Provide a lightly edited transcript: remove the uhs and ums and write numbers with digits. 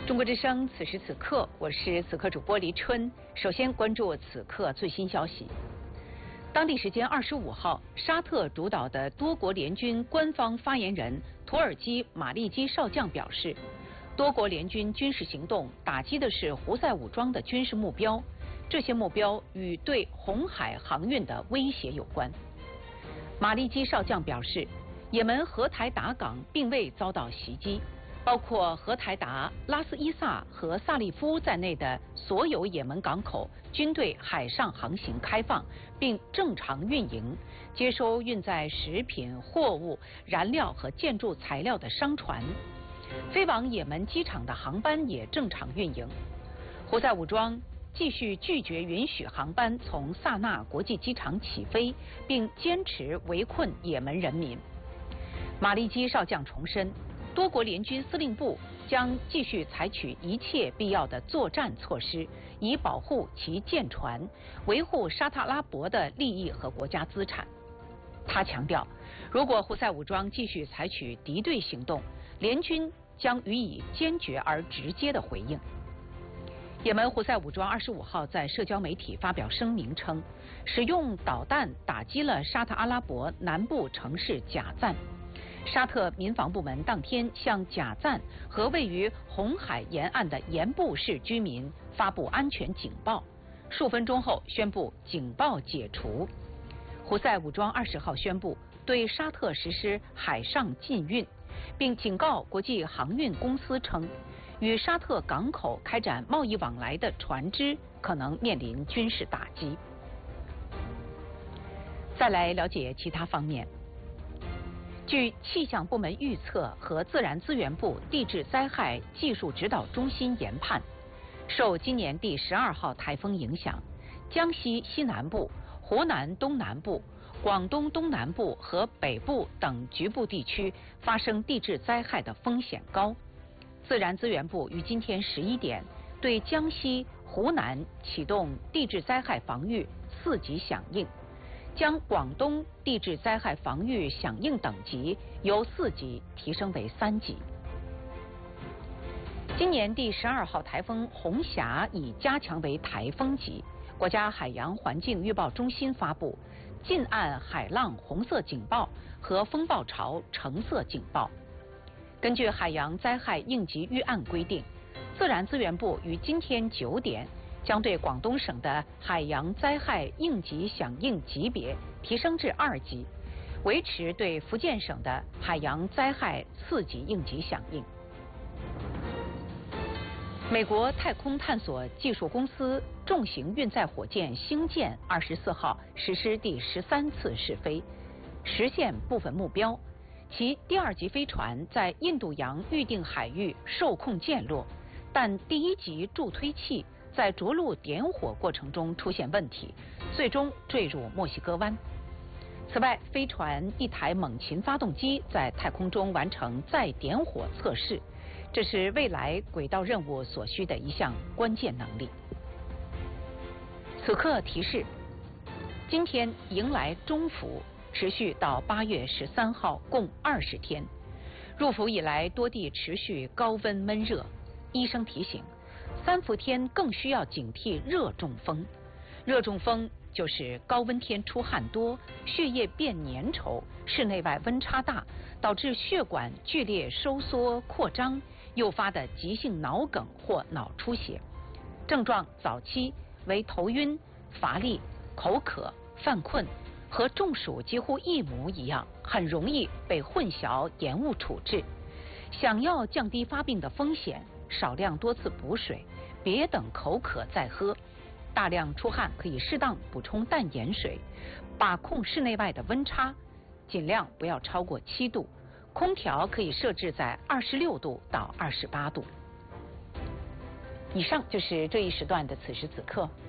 中国之声，此时此刻，我是此刻主播黎春。首先关注此刻最新消息。当地时间25号，沙特主导的多国联军官方发言人土耳其马利基少将表示，多国联军军事行动打击的是胡塞武装的军事目标，这些目标与对红海航运的威胁有关。马利基少将表示，也门荷台达港并未遭到袭击，包括荷台达、拉斯伊萨和萨利夫在内的所有也门港口均对海上航行开放，并正常运营，接收运载食品、货物、燃料和建筑材料的商船。飞往也门机场的航班也正常运营。胡塞武装继续拒绝允许航班从萨那国际机场起飞，并坚持围困也门人民。马利基少将重申，多国联军司令部将继续采取一切必要的作战措施，以保护其舰船，维护沙特阿拉伯的利益和国家资产。他强调，如果胡塞武装继续采取敌对行动，联军将予以坚决而直接的回应。也门胡塞武装25号在社交媒体发表声明称，使用导弹打击了沙特阿拉伯南部城市贾赞。沙特民防部门当天向贾赞和位于红海沿岸的盐布市居民发布安全警报，数分钟后宣布警报解除。胡塞武装20号宣布对沙特实施海上禁运，并警告国际航运公司称，与沙特港口开展贸易往来的船只可能面临军事打击。再来了解其他方面。据气象部门预测和自然资源部地质灾害技术指导中心研判，受今年第12号台风影响，江西西南部、湖南东南部、广东东南部和北部等局部地区发生地质灾害的风险高。自然资源部于今天11点对江西、湖南启动地质灾害防御4级响应，将广东地质灾害防御响应等级由4级提升为3级。今年第12号台风红霞已加强为台风级，国家海洋环境预报中心发布近岸海浪红色警报和风暴潮橙色警报。根据海洋灾害应急预案规定，自然资源部于今天9点将对广东省的海洋灾害应急响应级别提升至2级，维持对福建省的海洋灾害4级应急响应。美国太空探索技术公司重型运载火箭星舰24号实施第13次试飞，实现部分目标。其第2级飞船在印度洋预定海域受控降落，但第1级助推器在着陆点火过程中出现问题，最终坠入墨西哥湾。此外，飞船一台猛禽发动机在太空中完成再点火测试，这是未来轨道任务所需的一项关键能力。此刻提示：今天迎来中伏，持续到8月13号，共20天。入伏以来，多地持续高温闷热。医生提醒，3伏天更需要警惕热中风。热中风就是高温天出汗多，血液变粘稠，室内外温差大，导致血管剧烈收缩扩张，诱发的急性脑梗或脑出血。症状早期为头晕、乏力、口渴、犯困，和中暑几乎一模一样，很容易被混淆延误处置。想要降低发病的风险，少量多次补水，别等口渴再喝。大量出汗可以适当补充淡盐水，把控室内外的温差，尽量不要超过7度，空调可以设置在26度到28度。以上就是这一时段的此时此刻。